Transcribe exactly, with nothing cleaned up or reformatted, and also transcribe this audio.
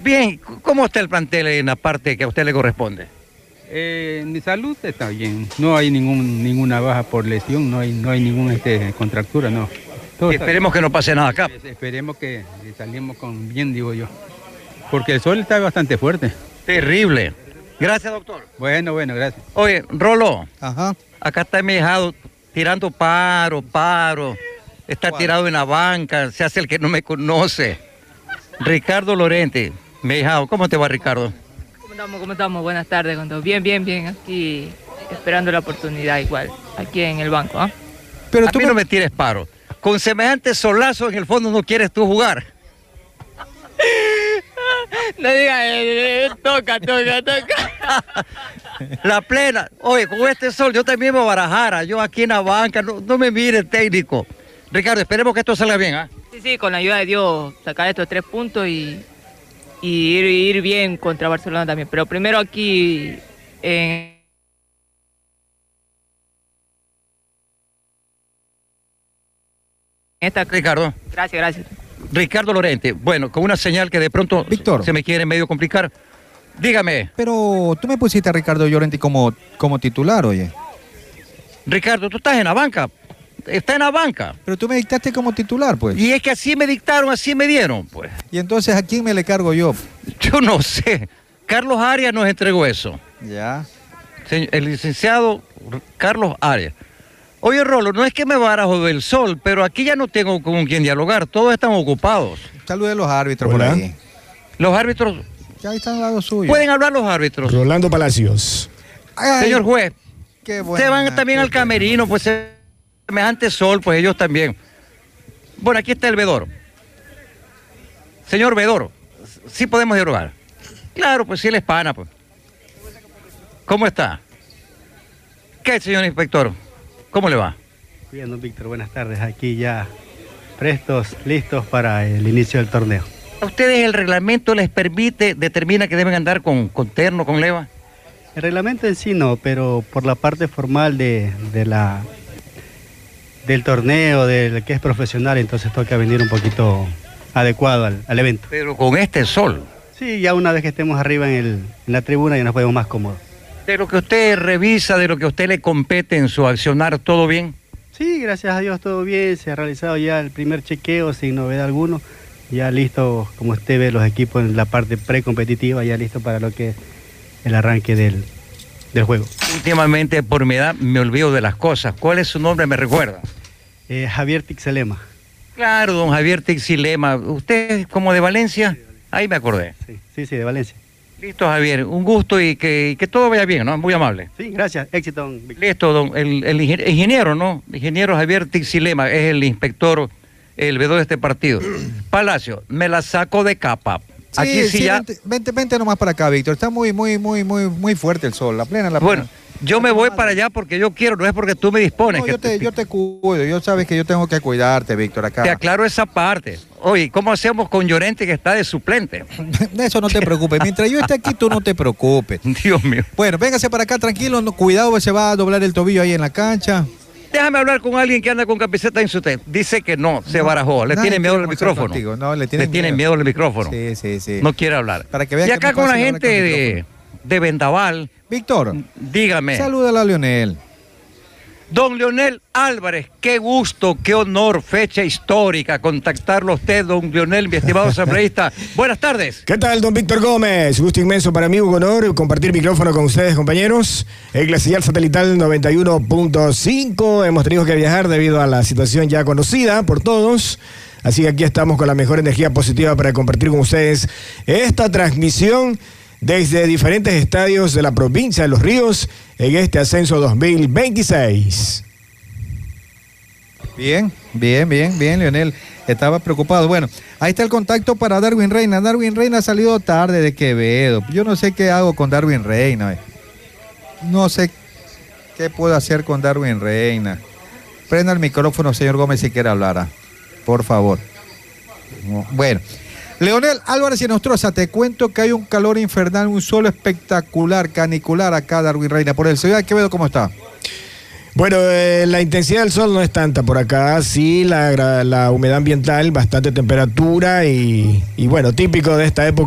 Bien, ¿cómo está el plantel en la parte que a usted le corresponde? Eh, mi salud está bien, no hay ningún, ninguna baja por lesión, no hay, no hay ninguna este, contractura, no. Todo Esperemos que no pase nada acá. está, esperemos que salimos con bien, digo yo, porque el sol está bastante fuerte. Terrible. Gracias, doctor. Bueno, bueno, gracias. Oye, Rolo, Ajá. acá está mi hijado tirando paro, paro. Está ¿Cuál? tirado en la banca, se hace el que no me conoce. Ricardo Lorente, mi hijado, ¿cómo te va, Ricardo? ¿Cómo estamos? ¿Cómo estamos? Buenas tardes con todos. Bien, bien, bien. Aquí esperando la oportunidad igual, aquí en el banco. ¿eh? Pero A tú mí me- no me tires paro. Con semejante solazo en el fondo no quieres tú jugar. No digas, eh, eh, toca, toca, toca. La plena. Oye, con este sol yo también me barajara. Yo aquí en la banca, no, no me mire técnico. Ricardo, esperemos que esto salga bien, ¿ah? Sí, sí, con la ayuda de Dios, sacar estos tres puntos y, y ir, ir bien contra Barcelona también. Pero primero aquí en esta... Ricardo. Gracias, gracias. Ricardo Lorente. Bueno, con una señal que de pronto Víctor. se me quiere medio complicar. Dígame, Pero tú me pusiste a Ricardo Llorente como, como titular, oye. Ricardo, tú estás en la banca. Está en la banca. Pero tú me dictaste como titular, pues. Y es que así me dictaron, así me dieron, pues. Y entonces, ¿a quién me le cargo yo? Yo no sé. Carlos Arias nos entregó eso. Ya. Señor- El licenciado Carlos Arias. Oye, Rolo, no es que me barajo del sol, pero aquí ya no tengo con quien dialogar. Todos están ocupados. Salude a los árbitros Hola. por ahí. Los árbitros... Ya ahí están al lado suyo. ¿Pueden hablar los árbitros? Rolando Palacios. Ay, Señor juez, qué buena, se van también qué al camerino, pues semejante sol, pues ellos también. Bueno, aquí está el vedor. Señor vedor, sí podemos dialogar. Claro, pues sí, él es pana, pues. ¿Cómo está? ¿Qué, señor inspector? ¿Cómo le va? Bien, don Víctor, buenas tardes. Aquí ya prestos, listos para el inicio del torneo. ¿A ustedes el reglamento les permite, determina que deben andar con, con terno, con leva? El reglamento en sí no, pero por la parte formal de, de la, del torneo, del que es profesional, entonces toca venir un poquito adecuado al, al evento. Pero con este sol. Sí, ya una vez que estemos arriba en, el, en la tribuna ya nos podemos más cómodos. De lo que usted revisa, de lo que a usted le compete en su accionar, ¿todo bien? Sí, gracias a Dios todo bien, se ha realizado ya el primer chequeo sin novedad alguno. Ya listo, como usted ve, los equipos en la parte precompetitiva, ya listo para lo que es el arranque del, del juego. Últimamente, por mi edad, me olvido de las cosas. ¿Cuál es su nombre? ¿Me recuerda? Eh, Javier Tixelema. Claro, don Javier Tixilema. ¿Usted es como de Valencia? Ahí me acordé. Sí, sí, sí, de Valencia. Listo, Javier. Un gusto y que, y que todo vaya bien, ¿no? Muy amable. Sí, gracias. Éxito, don Víctor. Listo, don, el, el ingen- ingeniero, ¿no? El ingeniero Javier Tixilema es el inspector, el vedor de este partido. Palacio, me la saco de capa. Sí, Aquí sí, sí, ya... Vente, vente, vente nomás para acá, Víctor. Está muy, muy, muy, muy, muy fuerte el sol. La plena, la Bueno, plena. yo me voy para allá porque yo quiero, no es porque tú me dispones. No, que yo, te, yo te cuido. Yo sabes que yo tengo que cuidarte, Víctor, acá. Te aclaro esa parte. Oye, ¿cómo hacemos con Llorente que está de suplente? De eso no te preocupes. Mientras yo esté aquí, tú no te preocupes. Dios mío. Bueno, véngase para acá tranquilo. No, cuidado, se va a doblar el tobillo ahí en la cancha. Déjame hablar con alguien que anda con camiseta en su té. Dice que no, se No, barajó. Le nadie tiene miedo quiere al conversar micrófono. contigo. No, le le tienen tiene miedo. miedo al micrófono. Sí, sí, sí. No quiere hablar. Para que vea y que acá no es con la fácil hablar gente con el de, micrófono. de Vendaval, Víctor, dígame. salúdala a Lionel. Don Leonel Álvarez, qué gusto, qué honor, fecha histórica contactarlo a usted, don Leonel, mi estimado asambleísta. Buenas tardes. ¿Qué tal, don Víctor Gómez? Gusto inmenso para mí, un honor compartir micrófono con ustedes, compañeros. El glaciar satelital noventa y uno punto cinco. Hemos tenido que viajar debido a la situación ya conocida por todos. Así que aquí estamos con la mejor energía positiva para compartir con ustedes esta transmisión desde diferentes estadios de la provincia de Los Ríos en este ascenso dos mil veintiséis. Bien, bien, bien, bien, Lionel. Estaba preocupado. Bueno, ahí está el contacto para Darwin Reina. Darwin Reina ha salido tarde de Quevedo. Yo no sé qué hago con Darwin Reina. eh. No sé qué puedo hacer con Darwin Reina. Prenda el micrófono, señor Gómez, si quiere hablar. ah. Por favor. No, Bueno. Leonel Álvarez y Nostroza, te cuento que hay un calor infernal, un sol espectacular, canicular acá, Darwin Reina. Por el Ciudad de Quevedo, ¿cómo está? Bueno, eh, la intensidad del sol no es tanta por acá, sí, la, la humedad ambiental, bastante temperatura y, y bueno, típico de esta época.